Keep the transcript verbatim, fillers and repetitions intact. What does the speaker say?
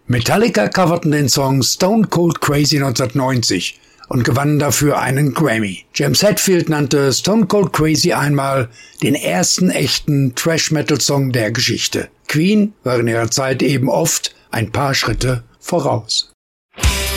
Metallica coverten den Song Stone Cold Crazy neunzehnhundertneunzig und gewannen dafür einen Grammy. James Hetfield nannte Stone Cold Crazy einmal den ersten echten Thrash-Metal-Song der Geschichte. Queen war in ihrer Zeit eben oft ein paar Schritte voraus.